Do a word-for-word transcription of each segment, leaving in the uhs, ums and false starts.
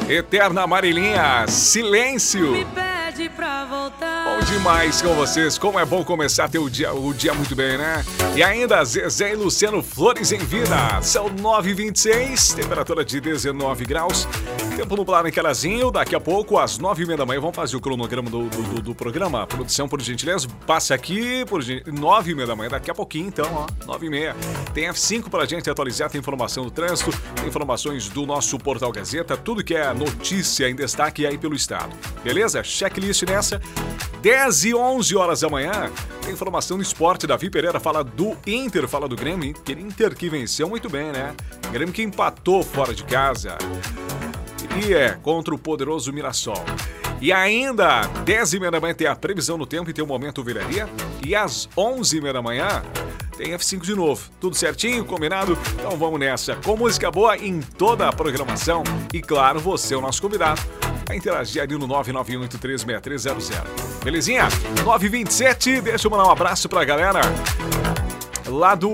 Eterna Marilinha, Silêncio. Me pede pra voltar. Bom demais com vocês, como é bom começar teu dia, o dia muito bem, né? E ainda Zezé e Luciano, Flores em Vida. São nove e vinte e seis, temperatura de dezenove graus. Tempo nublado em Carazinho. Daqui a pouco, às nove e meia da manhã, vamos fazer o cronograma do, do, do, do programa. Produção, por gentileza, passa aqui por nove e meia da manhã, daqui a pouquinho, então, ó, nove e meia. Tem F cinco pra gente atualizar, tem informação do trânsito, tem informações do nosso Portal Gazeta, tudo que é notícia em destaque aí pelo estado. Beleza? Checklist nessa. dez e onze horas da manhã, tem informação do esporte. Davi Pereira fala do Inter, fala do Grêmio. Inter que venceu muito bem, né? Grêmio que empatou fora de casa. E é contra o poderoso Mirassol. E ainda, dez e meia da manhã tem a previsão do tempo e tem o Momento Ovelharia. E às onze e meia da manhã tem F cinco de novo. Tudo certinho, combinado? Então vamos nessa. Com música boa em toda a programação. E claro, você é o nosso convidado a interagir ali no nove nove oito três seis três zero zero. Belezinha? nove e vinte e sete, deixa eu mandar um abraço pra galera lá do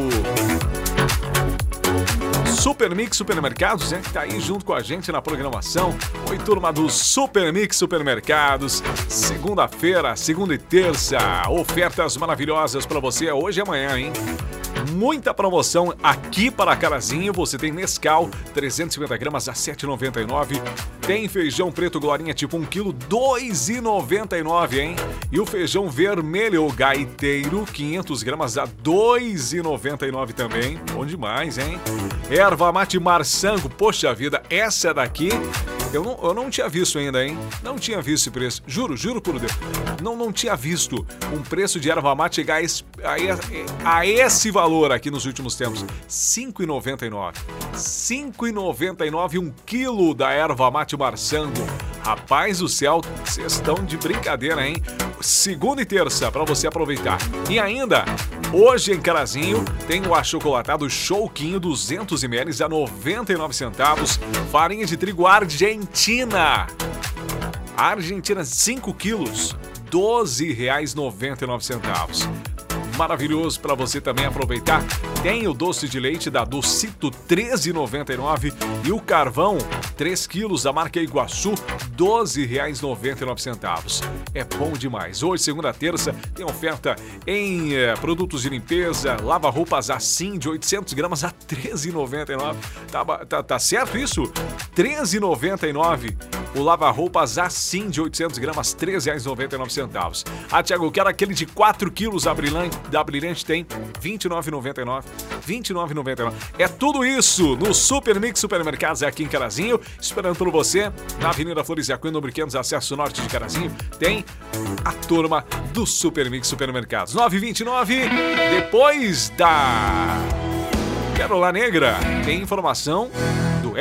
Super Mix Supermercados, né? Que tá aí junto com a gente na programação. Oi, turma do Super Mix Supermercados. Segunda-feira, segunda e terça. Ofertas maravilhosas pra você hoje e amanhã, hein? Muita promoção aqui para Carazinho. Você tem Nescau, trezentos e cinquenta gramas a sete reais e noventa e nove centavos. Tem feijão preto Glorinha tipo um quilo, dois reais e noventa e nove centavos, hein? E o feijão vermelho Gaiteiro, quinhentas gramas a dois reais e noventa e nove centavos também. Bom demais, hein? Erva mate Marsango, poxa vida, essa daqui eu não, eu não tinha visto ainda, hein? Não tinha visto esse preço. Juro, juro por Deus. Não, não tinha visto um preço de erva mate chegar a esse, a esse valor aqui nos últimos tempos. cinco reais e noventa e nove centavos. cinco reais e noventa e nove centavos um quilo da erva mate Marsango. Rapaz do céu, vocês estão de brincadeira, hein? Segunda e terça para você aproveitar. E ainda, hoje em Carazinho, tem o achocolatado Showquinho duzentos mililitros a noventa e nove centavos. Farinha de trigo Argentina. Argentina, cinco quilos, doze reais e noventa e nove centavos. Maravilhoso para você também aproveitar. Tem o doce de leite da Docito, treze reais e noventa e nove centavos. E o carvão, três quilos da marca Iguaçu, doze reais e noventa e nove centavos. É bom demais. Hoje, segunda a terça, tem oferta em eh, produtos de limpeza, lava-roupas assim de oitocentas gramas a treze reais e noventa e nove centavos. Tá, tá, tá certo isso? treze reais e noventa e nove centavos. O lava-roupas assim de oitocentas gramas, treze reais e noventa e nove centavos. Ah, Thiago, eu quero aquele de quatro quilos da Brilhante, da Brilhante tem vinte e nove reais e noventa e nove centavos. vinte e nove reais e noventa e nove centavos. É tudo isso no Super Mix Supermercados aqui em Carazinho, esperando por você na Avenida Flores e Aquino, Brinquedos, acesso norte de Carazinho. Tem a turma do Super Mix Supermercados. nove e vinte e nove, depois da Pérola Negra, tem informação